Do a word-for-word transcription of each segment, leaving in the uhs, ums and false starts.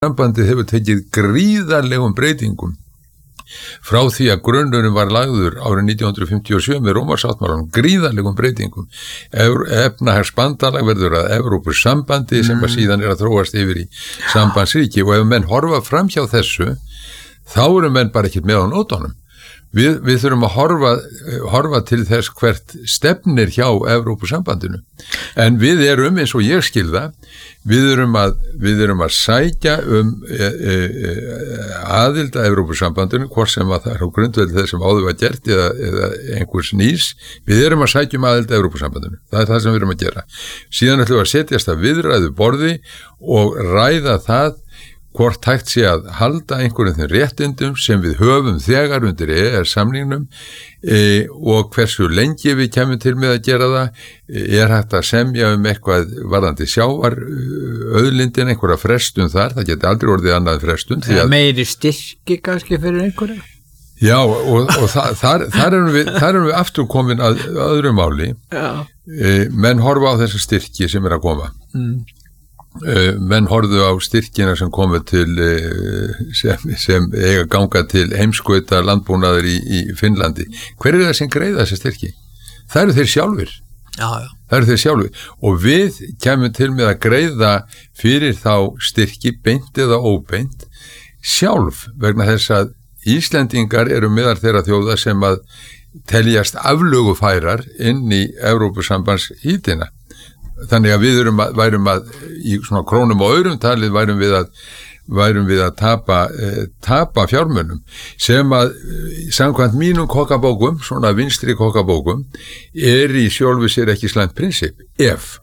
Sambandið hefur tekið gríðarlegum breytingum frá því að grunnurinn var lagður árið nítján hundruð fimmtíu og sjö með Rómarsáttmálanum, gríðarlegum breytingum. Efnahagsbandalag verður að Evrópusambandi mm. sem að síðan er að þróast yfir í sambandsríki, og ef menn horfa fram hjá þessu, þá eru menn bara ekkert með á nótunum. Við, við þurfum að horfa, horfa til þess hvert stefnir hjá Evrópusambandinu. En við erum, eins og ég skil það, við erum að, við erum að sækja um e, e, e, aðild að Evrópusambandinu, hvort sem að það er á grundvelli þess sem áður var gert eða, eða einhvers nýs. Við erum að sækja um aðild að Evrópusambandinu. Það er það sem við erum að gera. Síðan ætlum við að setjast að viðræðu borði og ræða það hvort hægt sé að halda einhverjum þeim réttindum sem við höfum þegar undir E E S-samningnum e, og hversu lengi við kemum til með að gera það. Er hægt að semja um eitthvað varðandi sjávar auðlindin, einhverja frestun þar, það geti aldrei orðið annað frestun. Að meiri styrki kannski fyrir einhverja? Já, og, og þa þar, þar, erum við, þar erum við aftur komin að, að öðru máli. E, menn horfa á þessa styrki sem er að koma. Mm. Uh, menn horfðu á styrkina sem komu til uh, sem, sem eiga ganga til heimskauta landbúnaður í, í Finnlandi. Hver er það sem greiða þessi styrki? Það eru þeir sjálfur. Já, já. Það eru þeir sjálfur. Og við kemum til með að greiða fyrir þá styrki, beint eða óbeint, sjálf, vegna þess að Íslendingar eru meðal þeirra þjóða sem að teljast aflögufærar inn í Evrópusambandshítina. Þannig að við erum að, værum að í svona krónum og aurum talið værum við að, værum við að tapa, eh, tapa fjármunum sem að samkvæmt mínum kokkabókum, svona vinstri kokkabókum, er í sjálfu sér ekki slæmt prinsip. Ef,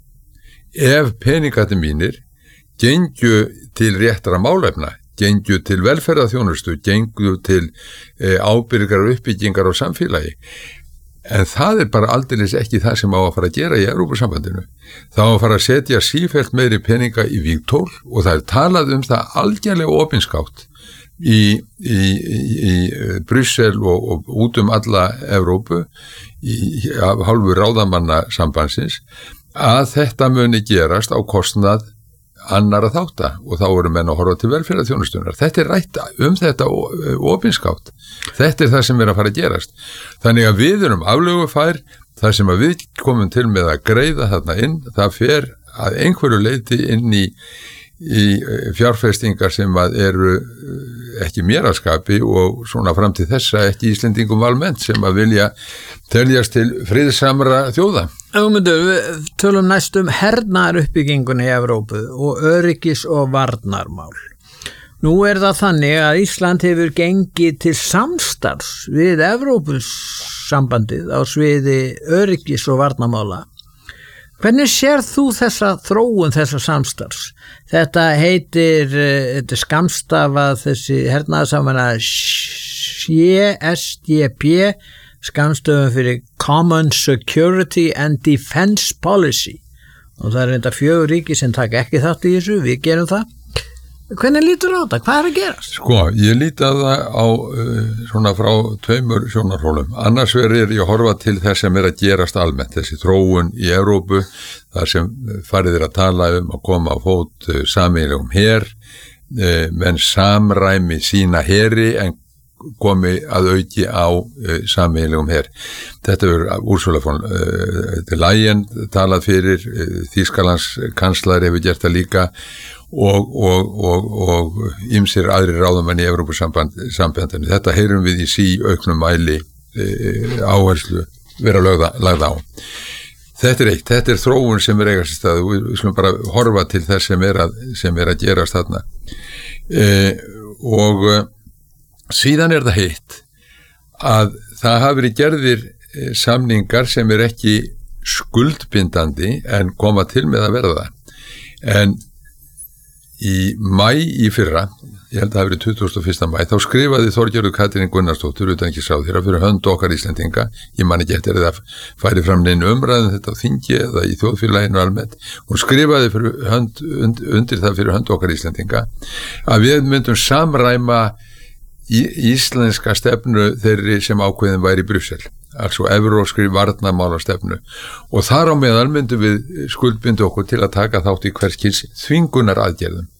ef peningati mínir gengju til réttra málefna, gengju til velferðarþjónustu, gengju til eh, ábyrgar uppbyggingar á samfélagi. En það er bara aldeilis ekki það sem á að fara að gera í Evrópusambandinu. Það á að fara að setja sífellt meiri peninga í vígtól, og það er talað um það algjörlega opinskátt í, í, í, í Brussel og, og út um alla Evrópu í, af hálfu ráðamanna sambandsins, að þetta muni gerast á kostnað annara þátta, og þá eru menn að horfa til velferðarþjónustunar. Þetta er rætt um þetta opinskátt. Þetta er það sem er að fara að gerast. Þannig að við erum aflögufær, það sem að við komum til með að greiða þarna inn, það fer að einhverju leyti inn í, í fjárfestingar sem að eru ekki mér að skapi, og svona fram til þessa ekki Íslendingum almennt sem að vilja teljast til friðsamra þjóða. Ögmundur, við tölum næst um hernaðaruppbyggingunni í Evrópu og öryggis- og varnarmál. Nú er það þannig að Ísland hefur gengið til samstarfs við Evrópusambandið á sviði öryggis- og varnarmála. Hvernig sér þú þessa þróun þessa samstarfs? Þetta heitir, þetta er skammstafað þessi hernaðarsamvinna C S D P, skammstöfum fyrir Common Security and Defense Policy, og það er reynda fjögur ríki sem taka ekki þátt í þessu, við gerum það. Hvernig lítur á þetta? Hvað er að gerast? Sko, ég líti að það á uh, svona frá tveimur sjónarhólum. Annars vegar ég horfa til þess sem er að gerast almennt, þessi þróun í Evrópu, þar sem farið er að tala um að koma á fót uh, sameiginlegum her, uh, menn samræmi sína heri en komi að auki á uh, sameiginlegum her. Þetta er Ursula von uh, der Leyen talað fyrir, uh, Þýskalands kanslar hefur gert það líka, og, og, og, og ýmsir aðrir ráðamenn í Evrópusambandinu. Þetta heyrum við í sí auknum mæli e, áherslu vera lögða, lagða á. Þetta er eitt, þetta er þróun sem er eigast í stað, við skulum bara horfa til þess sem er að, sem er að gerast þarna. E, og e, síðan er það heitt að það hafi verið gerðir e, samningar sem er ekki skuldbindandi en koma til með að verða það. En í mæ í fyrra, ég held að það hafi verið tuttugasta og fyrsta mæ, þá skrifaði Þorgerður Katrín Gunnarsdóttir utanríkisráðherra fyrir hönd okkar Íslendinga, ég man ekki eftir að það færi fram neinu umræðum þetta á þingi eða í þjóðfélaginu almennt, hún skrifaði fyrir hönd, und, undir það fyrir hönd okkar Íslendinga að við myndum samræma í, íslenska stefnu þeirri sem ákveðin væri í Brussel, altså evrópskri varnarmálastefnu, og þar á meðal myndum við skuldbindu okkur til að taka þátt í hvers kyns þvingunar aðgerðum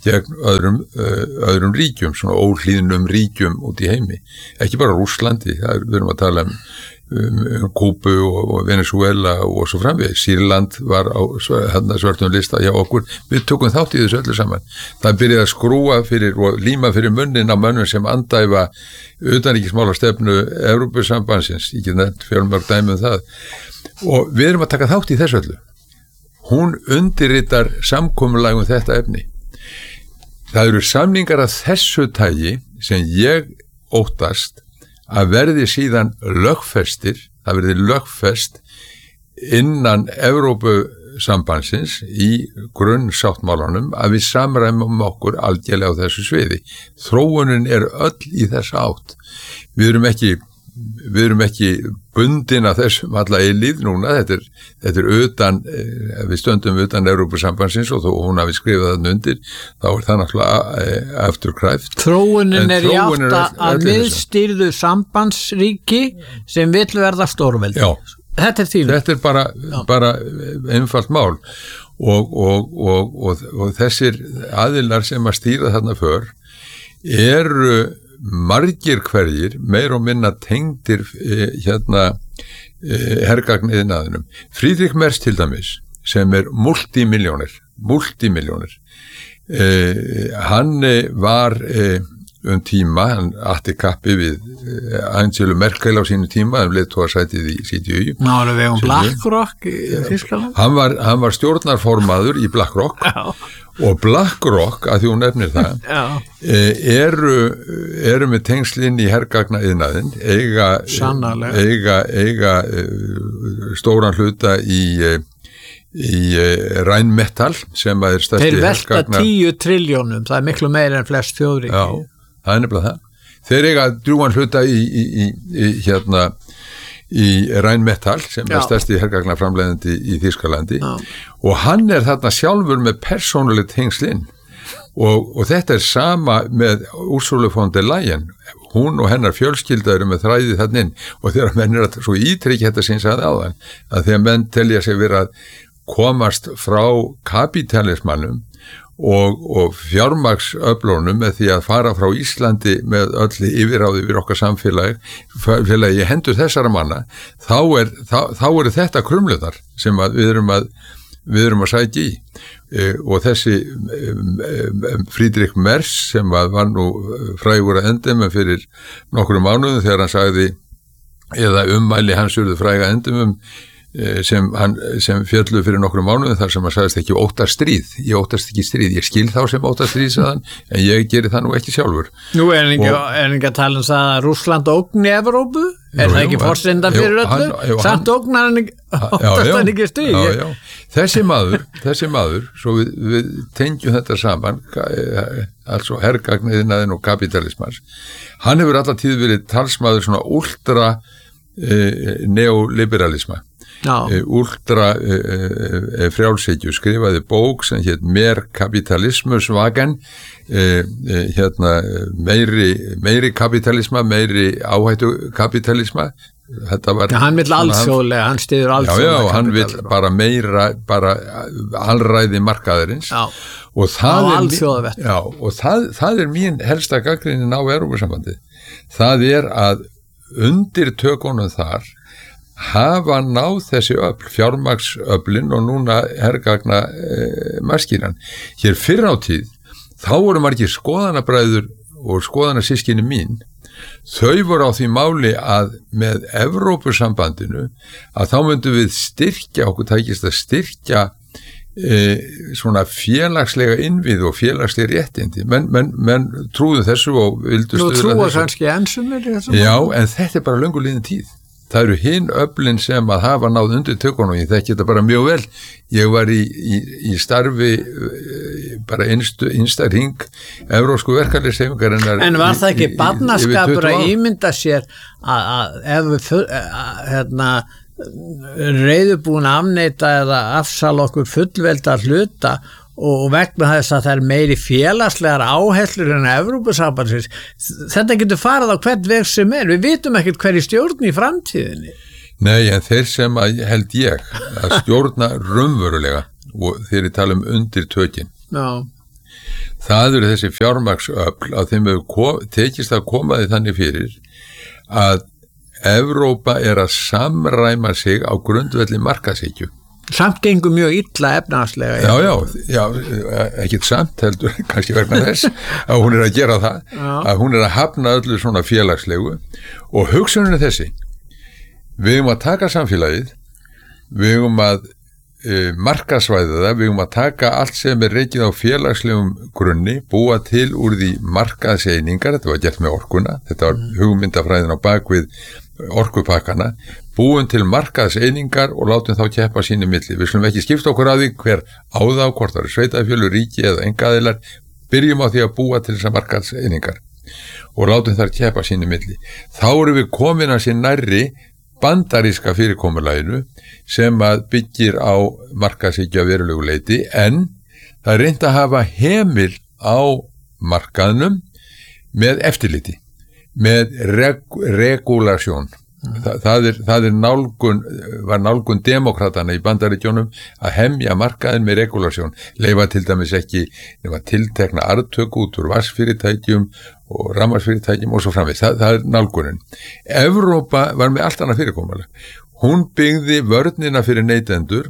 gegn öðrum, öðrum ríkjum, svona óhlýðnum ríkjum út í heimi. Ekki bara Rússlandi, það er, við erum að tala um, um Kúbu og, og Venezuela og svo framvegis. Sýrland var á hérna svörtum lista hjá okkur. Við tókum þátt í þessu öllu saman. Það byrjaði að skrúa fyrir og líma fyrir munnin á mönnum sem andæfa utanríkismálastefnu Evrópusambandsins. Ég get nefnt fjölmörg dæmi um það. Og við erum að taka þátt í þessu öllu. Hún undirritar samkomulag um þetta efni. Það eru samningar af þessu tagi sem ég óttast að verði síðan lögfestir, það verði lögfest innan Evrópusambandsins í grunnsáttmálanum að við samræmum okkur algjörlega á þessu sviði. Þróunin er öll í þessa átt. Við erum ekki við erum ekki bundin að þessum alla eilíð núna, þetta er, þetta er utan, við stöndum utan Evrópusambandsins og þó hún hafi skrifað það undir, þá er það náttúrulega afturkræft. Þróunin er í átt að miðstýrðu sambandsríki sem vill verða stórveldi. Já, þetta er þín. Þetta er bara, bara einfalt mál og, og, og, og, og þessir aðilar sem að stýra þarna för eru margir hverjir meir og minna tengdir eh, hérna eh, hergagniðnaðinum. Friedrich Merz til dæmis sem er multimilljónir multimilljónir eh, hann eh, var eh, um tíma, hann atti kappi við eh, Angelu Merkel á sínu tíma, hann leiðtogasætið í C D U. Ná, við hefum BlackRock í Þýskaland. Hann var, hann var stjórnarformaður í BlackRock. Já. Og BlackRock, að því hún nefnir það, eru, eru með tengslinn í hergagnaðinaðinn, eiga, eiga, eiga stóran hluta í, í Rheinmetall sem að er stærsti hergagna. Þeir velta tíu trilljónum, það er miklu meira en flest þjóðríki. Já, það er nefnilega það. Þeir eiga drjúgan hluta í, í, í, í hérna í Rheinmetall sem Já. er stærsti hergagnaframleiðandi í Þýskalandi Já. og hann er þarna sjálfur með persónuleg tengslinn og, og þetta er sama með Ursula von der Leyen, hún og hennar fjölskylda eru með þræði þarna inn og þegar menn er að svo ítrykki þetta síns að áðan að þegar menn telja sig vera að komast frá kapitalismannum og, og fjármagnsöflunum með því að fara frá Íslandi með öll yfirráði yfir okkar samfélagi félagi hendur þessara manna, þá er þá, þá eru þetta krumluðar sem að við erum að við erum að sækja í e, og þessi e, Friedrich Merz sem að var nú frægur að endum fyrir nokkrum mánuðum þegar hann sagði eða ummæli hans urðu fræga endum um sem, hann, sem fjallu fyrir nokkrum mánuðum þar sem hann sagðist ekki óttast stríð, ég óttast ekki stríð, ég skil þá sem óttast stríð sagðan, en ég geri það nú ekki sjálfur. Nú er ekki, og, er ekki að tala um það að Rússland ógni Evrópu, er jú, það ekki forsenda fyrir jú, öllu, hann, samt ógnar hann ekki, óttast hann ekki stríð. Já, já, þessi maður, þessi maður, svo við, við tengjum þetta saman, altså hergagniðinaðinn og kapitalismans, hann hefur alltaf tíð verið talsmaður svona ultra eh, neoliberalisma. Uh, ultra uh, uh, frjálshyggju, skrifaði bók sem hétt Mer kapitalismusvagen uh, uh, hérna meiri, meiri kapitalisma, meiri áhættu kapitalisma. Þetta var ja, hann vill alþjóðlega, hann styður alþjóðlega. Já, já, hann vill bara meira bara alræði markaðarins já. og það á er, já, og það, það er mín helsta gagnrýnin á Evrópusambandið. Það er að undir tökunum þar hafa náð þessi öfl, fjármagsöflin og núna hergagna e, maskínan. Hér fyrr á tíð, þá voru margir skoðanabræður og skoðanasískinni mín, þau voru á því máli að með Evrópusambandinu að þá myndum við styrkja, okkur tækist að styrkja e, svona félagslega innvið og félagslega réttindi. Menn, menn, menn trúðu þessu og vildu stuðla þessu. Nú trúa kannski ensumir í þessu? Já, en þetta er bara löngu liðin tíð. Það eru hinn öflin sem að hafa náð undir tökunum, ég þekki þetta bara mjög vel. Ég var í, í, í starfi bara einstu, einsta hring evrópsku verkalýðshreyfingarinnar. En var það ekki barnaskapur að ímynda sér að, að ef við hérna, reiðubúin að afneita eða afsala okkur fullvelda hluta og vegna þess að það er meiri félagslegar áherslur en Evrópusambandsins, þetta getur farið á hvern veg sem er, við vitum ekkert hverju stjórn í framtíðinni. Nei, en þeir sem að, held ég að stjórna raunverulega og þeir tala um undir tökin. Já. það eru þessi fjármagnsöfl að þeim hefur tekist að koma því þannig fyrir að Evrópa er að samræma sig á grundvelli markaðshyggju. Samt gengur mjög illa efnahagslega. Já, já, já, ekkert samt heldur, kannski vegna þess að hún er að gera það, já. Að hún er að hafna öllu svona félagslegu og hugsunin er þessi, við erum að taka samfélagið, við erum að uh, markaðsvæða það, við erum að taka allt sem er reikið á félagslegum grunni, búa til úr því markaðseiningar, þetta var gert með orkuna, þetta var hugmyndafræðin á bakvið orkupakkana, búum til markaðseiningar og látum þá keppa sínu milli. Við slum ekki skipta okkur að því hver á þá, hvort það eru sveitafélög, ríki eða engaðilar, byrjum á því að búa til þessar markaðseiningar og látum þar keppa sínu milli. Þá erum við komin að sér nærri bandaríska fyrirkomulaginu sem að byggir á markaðshyggju að verulegu leyti, en það er reynt að hafa hemil á markaðnum með eftirliti, með reg, regulasjón. Mm. Þa, það, er, það er nálgun, var nálgun demokratana í Bandaríkjónum að hemja markaðin með regulasjón, leyfa til dæmis ekki nema tiltekna arðtöku út úr vassfyrirtækjum og rafmagnsfyrirtækjum og svo framvegis. Það, það er nálgunin. Evrópa var með allt annað fyrirkomulag. Hún byggði vörnina fyrir neytendur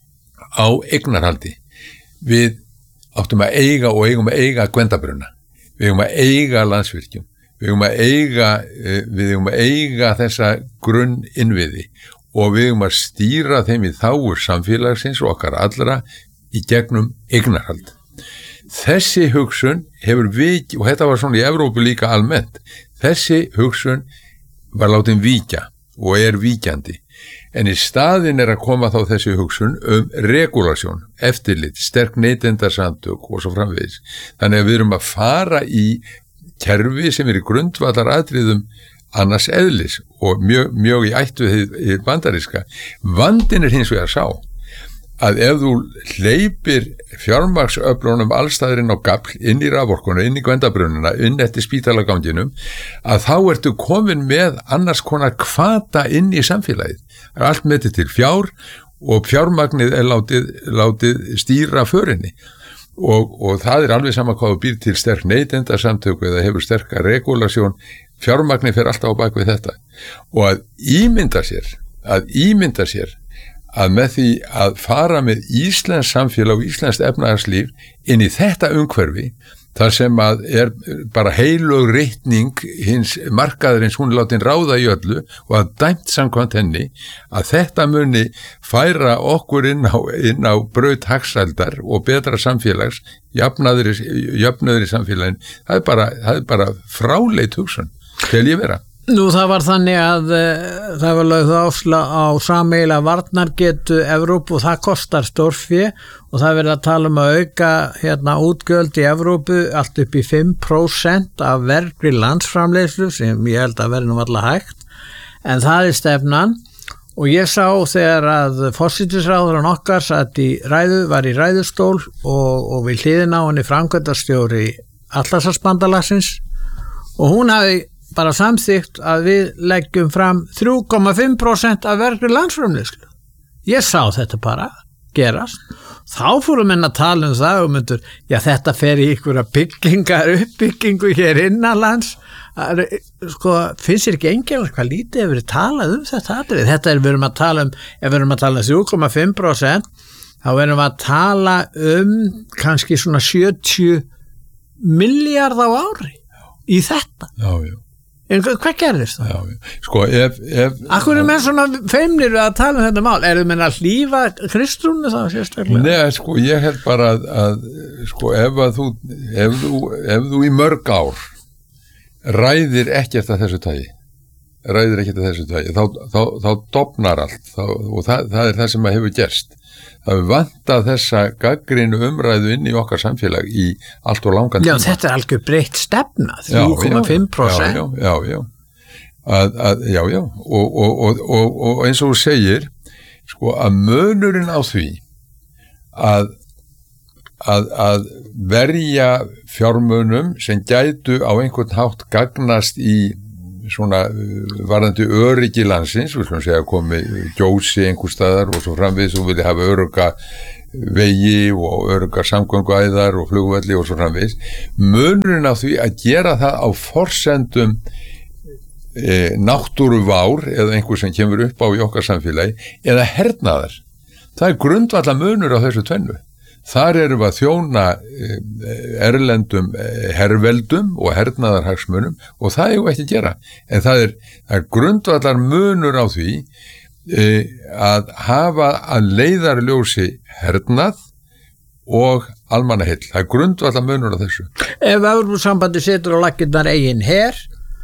á eignarhaldi. Við áttum að eiga og eigum að eiga Gvendabrunna. Við eigum að eiga Landsvirkjun. Við eigum að eiga, við eigum að eiga þessa grunninnviði og við eigum að stýra þeim í þágur samfélagsins og okkar allra í gegnum eignarhald. Þessi hugsun hefur vikið, og þetta var svona í Evrópu líka almennt, þessi hugsun var látin víkja og er víkjandi. En í staðin er að koma þá þessi hugsun um regulasjón, eftirlit, sterk neytendasamtök og svo framvegis. Þannig að við erum að fara í kerfi sem er í grundvallar atriðum annars eðlis og mjög, mjög í ættu í bandaríska. Vandinn er hins vegar sá að ef þú hleypir fjármagnsöflunum allstaðurinn á gafl inn í raforkuna, inn í Gvendabrununa, inn eftir spítalaganginum, að þá ertu komin með annars konar hvata inn í samfélagið. Það er allt metið til fjár og fjármagnið er látið, látið stýra förinni. Og, og það er alveg sama hvað þú býr til sterk neytendasamtök eða hefur sterka regulasjón, fjármagni fer alltaf á bak við þetta. Og að ímynda sér, að ímynda sér að með því að fara með íslensk samfélag og íslenskt efnahagslíf inn í þetta umhverfi, þar sem að er bara heilög reikning hins markaðurins, hún er látin ráða í öllu og að dæmt samkvæmt henni, að þetta muni færa okkur inn á, inn á braut hagsældar og betra samfélags, jöfnuður í samfélagin, það er bara, það er bara fráleit hugsun, til ég vera. Nú það var þannig að uh, það var lögð áhersla á sameiginlega varnargetu Evrópu og það kostar stórfé og það verið að tala um að auka hérna útgjöld í Evrópu allt upp í fimm prósent af vergri landsframleiðslu sem ég held að verið nú alltaf hægt, en það er stefnan. Og ég sá þegar að forsætisráðherrann okkar satt í ræðu, var í ræðustól og, og við hliðina á henni framkvæmdastjóri Atlantshafsbandalagsins og hún hafi bara samþykkt að við leggjum fram þrjú komma fimm prósent af vergri landsframleiðslu. Ég sá þetta bara gerast. Þá fórum menn að tala um það og myndur, já þetta fer í ykkur að byggingar, uppbyggingu hér innanlands. Sko, finnst þér ekki engilega hvað lítið hefur verið talað um þetta atrið? Þetta er, við erum að tala um, ef við erum að tala um þrjú komma fimm prósent, þá erum við að tala um kannski svona sjötíu milljarð á ári í þetta. Já, já. En hvað gerðist það? Já, já. Sko, ef... ef Akkur er menn svona feimnir að tala um þetta mál? Er það menn að hlífa Kristrúnu þá sérstaklega? Nei, sko, ég held bara að, að sko, ef að þú, ef þú, ef þú í mörg ár ræðir ekkert að þessu tagi, ræðir ekkert að þessu tagi, þá, þá, þá dofnar allt, þá, og það, það er það sem að hefur gerst. Það er vantað þessa gagnrýnu umræðu inn í okkar samfélag í allt og langan tíma. Já, þetta er algjör breytt stefna, þrjú komma fimm prósent. Já, já, já, já, að, að, já, já. Og, og, og, og, og eins og þú segir, sko, að munurinn á því að, að, að verja fjármunum sem gætu á einhvern hátt gagnast í svona varðandi öryggi landsins, við skulum segja komi gjósi einhver staðar og svo framvegis og vilja hafa örugga vegi og öruggar samgönguæðar og flugvelli og svo framvegis. Munurinn á því að gera það á forsendum e, náttúruvár eða einhver sem kemur upp á í okkar samfélagi eða hernaðar. Það er grundvallar munur á þessu tvennu. Þar erum við að þjóna erlendum herveldum og hernaðarhagsmunum og það er jo ekki að gera. En það er, það er grundvallar munur á því að hafa að leiðarljósi hernað og almannaheill. Það er grundvallar munur á þessu. Ef Evrópusambandi setur á laggirnar eigin her,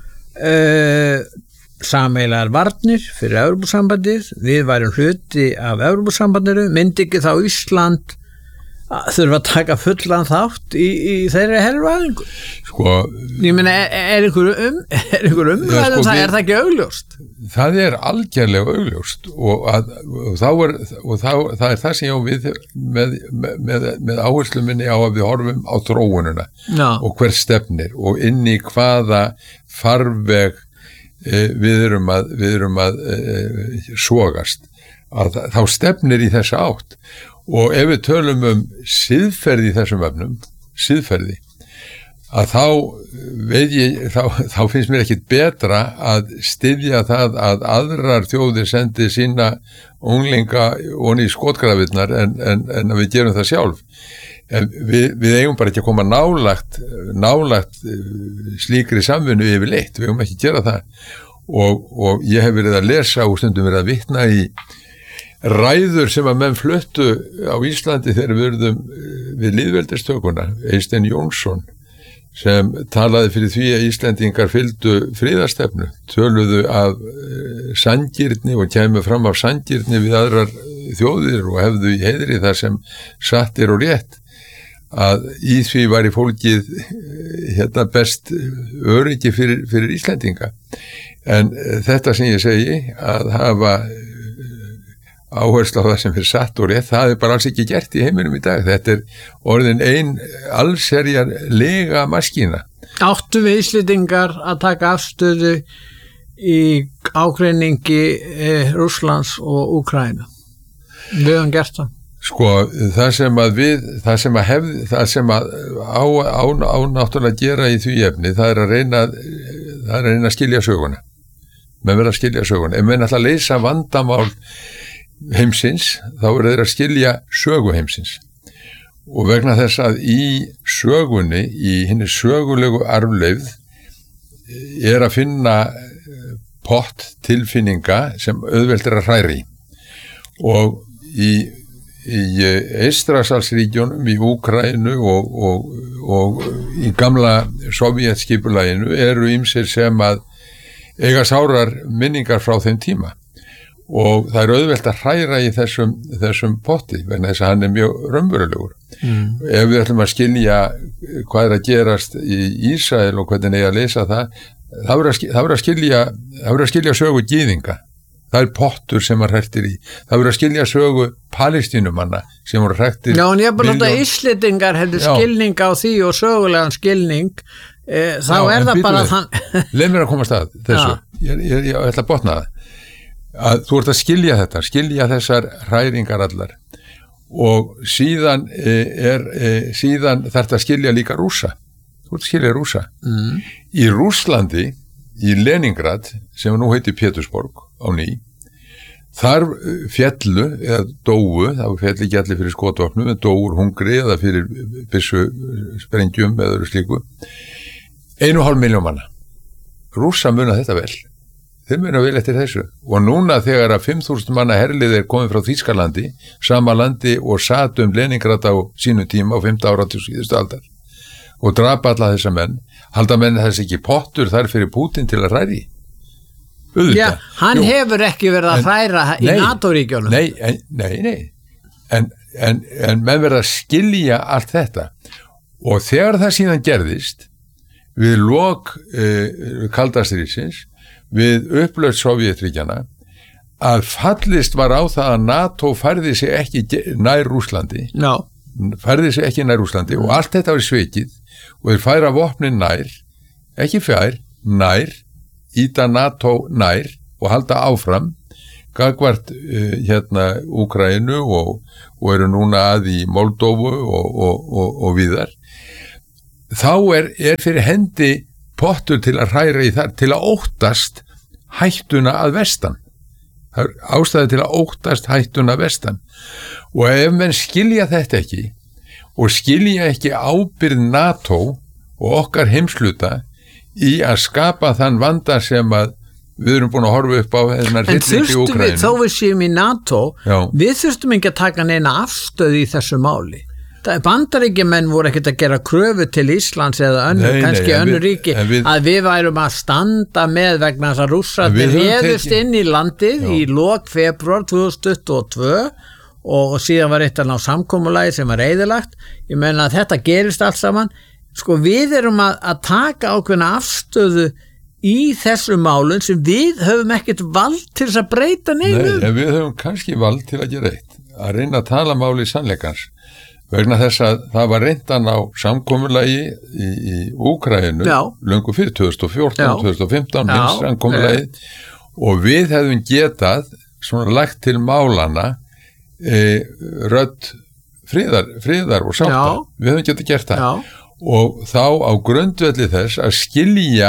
uh, sameiginlegar varnir fyrir Evrópusambandið, við værum hluti af Evrópusambandinu, myndi ekki þá Ísland þurfa að taka fullan þátt í, í þeirri hervæðingu? Sko, ég meina, er, er einhver um er einhver umræðu, sko, það er það ekki augljóst? Það er algjörlega augljóst og, að, og, þá er, og þá, það er það sem ég á við með, með, með áherslu minni á að við horfum á þróununa Já. Og hver stefnir og inn í hvaða farveg e, við erum að, við erum að e, sogast að þá stefnir í þessa átt. Og ef við tölum um siðferði í þessum efnum, siðferði, að þá, veit ég, þá, þá finnst mér ekkit betra að styðja það að aðrar þjóðir sendi sína unglinga onni í skotgrafinnar en, en, en að við gerum það sjálf. En við, við eigum bara ekki að koma nálagt, nálagt slíkri samvinnu yfirleitt, við eigum ekki að gera það. Og, og ég hef verið að lesa og stundum verið að vitna í ræður sem að menn fluttu á Íslandi þegar við verðum við lýðveldistökuna, Eysteinn Jónsson sem talaði fyrir því að Íslendingar fylgdu friðarstefnu, töluðu af sanngirni og kæmu fram af sanngirni við aðrar þjóðir og hefðu í heiðri þar sem satt er og rétt, að í því var í fólkið hérna best öryggi fyrir, fyrir Íslendinga. En þetta sem ég segi að hafa áherslu á það sem fyrir satt og rétt, það er bara alls ekki gert í heiminum í dag. Þetta er orðin ein allserjar lega maskína. Áttu við Íslendingar að taka afstöðu í ágreiningi eh, Rússlands og Úkraínu? Við höfum gert það. Sko, það sem að við, það sem að hef, það sem að á, á, á náttúrulega gera í því efni, það er að reyna, það er að reyna að skilja söguna. Menn verða að skilja söguna. Ef menn ætla að leysa vandamál heimsins, þá er þeir að skilja sögu heimsins og vegna þess að í sögunni, í hinni sögulegu arfleifð er að finna pott tilfinninga sem auðvelt er að hræri og í, í Eystrasaltsríkjónum, í Úkraínu og, og, og í gamla sovjetskipulaginu eru ýmsir sem að eiga sárar minningar frá þeim tíma og það er auðvelt að hræra í þessum, þessum potti vegna þess að hann er mjög raunverulegur. Mm. Ef við ætlum að skilja hvað er að gerast í Ísrael og hvernig er að leysa það, það verður að, að skilja, að skilja sögu gyðinga. Það er pottur sem var hrættir í. Það verður að skilja sögu Palestínumanna sem voru hrættir. Já, en ég er bara að Íslendingar hefði skilning á því og sögulegan skilning, e, þá Já, er það bara þann... Leið mér að koma að stað þessu. Ég, ég, ég ætla að botna það. Að þú ert að skilja þetta, skilja þessar hræringar allar og síðan er, síðan þarf það að skilja líka Rússa, þú ert að skilja Rússa. Mm. Í Rússlandi, í Leningrad, sem nú heitir Pétursborg á ný, þar fjallu eða dóu, það fjalli ekki allir fyrir skotvopnum, en dóur hungri eða fyrir byssu sprengjum eða öðru slíku, einu og hálf milljón manna. Rússa muna þetta vel. Þeir muna vel eftir þessu og núna þegar að fimm þúsund manna herlið er komið frá Þýskalandi, sama landi og sat um Leningrad á sínu tíma á fimmta áratug síðustu aldar og drapa alla þessa menn, halda menn þess ekki pottur þar fyrir Pútín til að hræri. Já, hann Jú. hefur ekki verið að en, hræra í nei, NATO-ríkjónum. Nei, en, nei, nei, en, en, en menn verið að skilja allt þetta og þegar það síðan gerðist við lok uh, kaldastríðsins, við upplausn Sovétríkjanna að fallist var á það að NATO færði sig ekki nær Rússlandi no. færði sig ekki nær Rússlandi mm. og allt þetta var svikið og þeir færa vopnin nær, ekki fjær nær, íta NATO nær og halda áfram gagvart uh, hérna Úkraínu og, og eru núna að í Moldóvu og, og, og, og víðar, þá er, er fyrir hendi pottur til að hræra í þar, til að óttast hættuna að vestan. Það er ástæði til að óttast hættuna að vestan. Og ef menn skilja þetta ekki og skilja ekki ábyrgð NATO og okkar heimsluta í að skapa þann vanda sem að við erum búin að horfa upp á þennan hrylling í Úkraínu. En þurftum við, þó við séum í NATO, Já. við þurftum ekki að taka neina afstöðu í þessu máli. Bandaríkjamenn voru ekkert að gera kröfu til Íslands eða önnur, nei, kannski nei, önnur við, ríki, við, að við værum að standa með vegna þess að Rússarnir réðust inn í landið Já. í lok febrúar tvö þúsund tuttugu og tvö og síðan var eitt að ná samkomulagi sem var eyðilagt. Ég meina að þetta gerist allt saman. Sko við erum að, að taka ákveðna afstöðu í þessu málun sem við höfum ekkert vald til þess að breyta neinu. Nei, en við höfum kannski vald til að gera eitt, að reyna að tala máli í sannleikans, vegna þess að það var reyndan á samkomulagi í, í Úkraínu löngu fyrir tvö þúsund og fjórtán, Já. tvö þúsund og fimmtán, minnst samkomulagi, og við hefðum getað svona lagt til málana e, rödd friðar, friðar og sátta. Já. Við hefðum getað gert það. Já. Og þá á grundvelli þess að skilja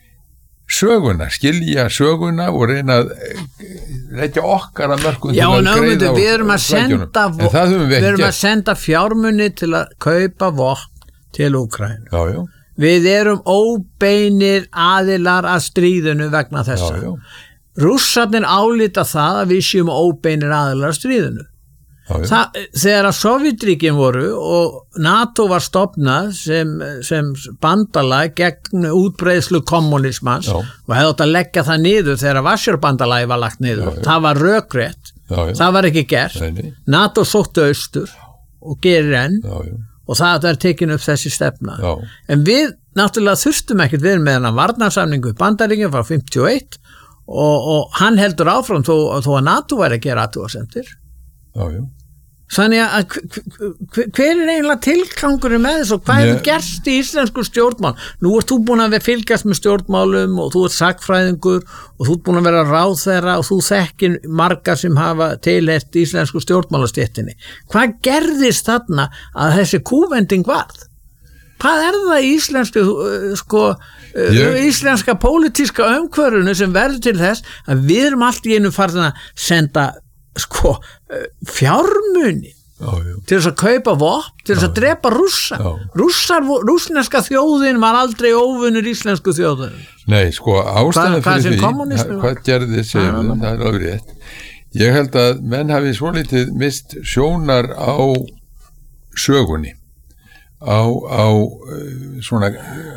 söguna, skilja söguna og reyna að leggja okkar að mörkum Já, til að ná, greiða við erum að senda, við við erum að senda fjármuni til að kaupa vopn til Úkraínu. Já, já. Við erum óbeinir aðilar að stríðinu vegna þessa. Já, já. Rússarnir álíta það að við séum óbeinir aðilar að stríðinu. Já, já. Það, þegar að Sovétríkin voru og NATO var stofnað sem, sem bandalag gegn útbreiðslu kommunismans já. og hefði átt að leggja það niður þegar Varsjárbandalagi var lagt niður, já, já. það var rökrétt, já, já. það var ekki gert. Nei, nei. NATO sóttu austur og gerir enn já, já. og það er tekin upp þessi stefna. Já. En við náttúrulega þurftum ekkert við með hennar varnarsamningu Bandaríkjunum frá fimmtíu og eitt og, og hann heldur áfram þó, þó að NATO væri að gera athugasemdir. Já, já. Þannig að hver er eiginlega tilgangur með þessu og hvað hefur gerst í íslensku stjórnmál? Nú ert þú búin að fylgjast með stjórnmálum og þú ert sagnfræðingur og þú ert búin að vera ráðherra og þú þekkir marga sem hafa tilheyrt íslensku stjórnmálastéttinni. Hvað gerðist þarna að þessi kúvending varð? Hvað er það í íslensku, sko, Ég... íslenska pólitíska umhverfinu sem verður til þess að við erum allt í einu farin að senda sko fjármuni já, já. til þess að kaupa vopn, til þess að drepa rússa. Rússar, rússneska þjóðin var aldrei óvinnur íslensku þjóðin. Nei, sko, ástæðan fyrir því, hvað gerði sér, það er alveg rétt. Ég held að menn hafi svolítið mist sjónar á sögunni, á, á svona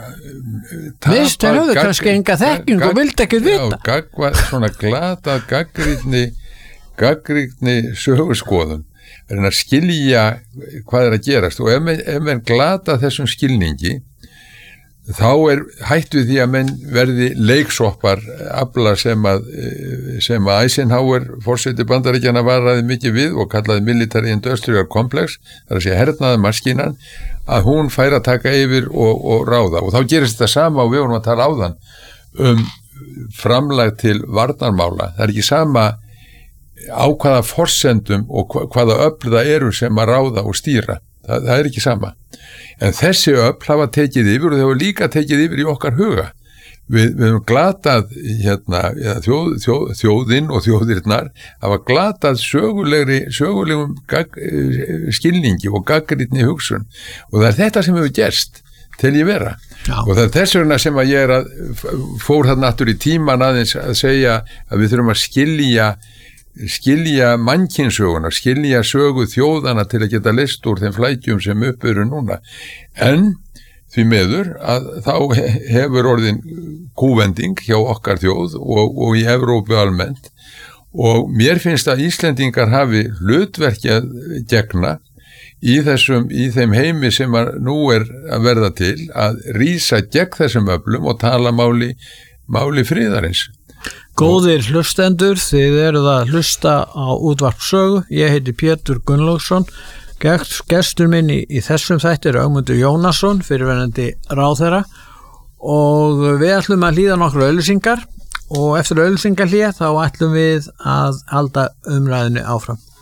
Vist, það höfðu kannski enga þekking og vildi ekki vita. Já, gagva, svona glata gaggrinni gaggrinni sögurskoðun er að skilja hvað er að gerast og ef menn, ef menn glata þessum skilningi þá er hættu því að menn verði leiksoppar afla sem að sem að Eisenhower forseti Bandaríkjanna varaði mikið við og kallaði military industrial complex, þar að segja hernaði maskínan, að hún fær að taka yfir og, og ráða og þá gerist þetta sama og við vorum að tala áðan um framlag til varnarmála. Það er ekki sama á hvaða forsendum og hvaða öfl það eru sem að ráða og stýra. Það, það er ekki sama. En þessi öfl hafa tekið yfir og þau hafa líka tekið yfir í okkar huga. Við, við höfum glatað hérna, þjóð, þjóð, þjóðinn og þjóðirnar hafa glatað sögulegri, sögulegum gag, skilningi og gaggrinni hugsun og það er þetta sem hefur gerst til ég vera. Já. Og það er þess vegna sem að ég er að fór það náttúr í tíman aðeins að segja að við þurfum að skilja skilja mannkynssöguna, skilja sögu þjóðana til að geta list úr þeim flækjum sem upp eru núna. En því miður að þá hefur orðin kúvending hjá okkar þjóð og, og í Evrópu almennt og mér finnst að Íslendingar hafi hlutverki að gegna í þessum, í þeim heimi sem að nú er að verða til að rísa gegn þessum öflum og tala máli, máli friðarins. Góðir hlustendur, þið eruð að hlusta á útvarp sögu. Ég heiti Pétur Gunnlaugsson. Gestur minn í, í þessum þætti er Ögmundur Jónasson, fyrirverandi ráðherra og við ætlum að hlýða nokkru auglýsingar og eftir auglýsingahlé þá ætlum við að halda umræðinu áfram.